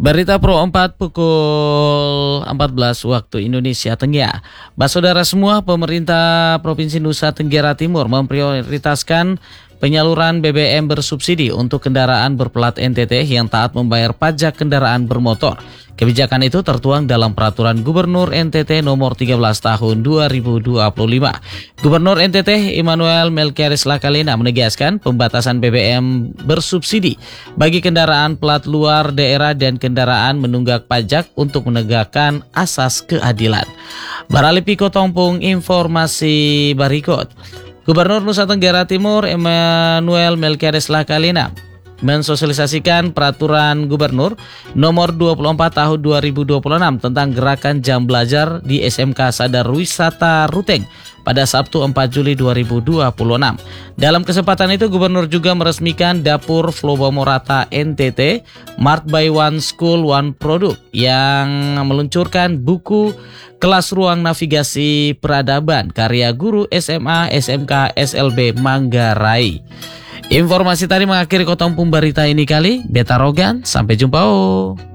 Berita Pro 4 pukul 14 waktu Indonesia Tengah. Saudara semua, pemerintah Provinsi Nusa Tenggara Timur memprioritaskan penyaluran BBM bersubsidi untuk kendaraan berplat NTT yang taat membayar pajak kendaraan bermotor. Kebijakan itu tertuang dalam Peraturan Gubernur NTT nomor 13 tahun 2025. Gubernur NTT Immanuel Melkiades Lakalina menegaskan pembatasan BBM bersubsidi bagi kendaraan plat luar daerah dan kendaraan menunggak pajak untuk menegakkan asas keadilan. Beralih Piko Tompung informasi berikut. Gubernur Nusa Tenggara Timur Immanuel Melkiades Lakalina mensosialisasikan Peraturan Gubernur nomor 24 tahun 2026 tentang gerakan jam belajar di SMK Sadar Wisata Ruteng pada Sabtu 4 Juli 2026. Dalam kesempatan itu, Gubernur juga meresmikan Dapur Flobo Morata NTT Mart by One School One Product yang meluncurkan buku kelas ruang navigasi peradaban karya guru SMA SMK SLB Manggarai. Informasi tadi mengakhiri Kotompung berita ini kali. Beta Rogan, sampai jumpa.